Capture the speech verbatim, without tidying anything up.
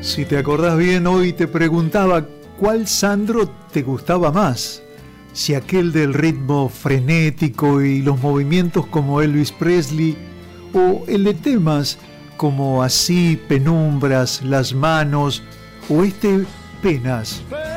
Si te acordás bien, hoy te preguntaba cuál Sandro te gustaba más. Si aquel del ritmo frenético y los movimientos como Elvis Presley, o el de temas como Así, Penumbras, Las Manos, o este Penas.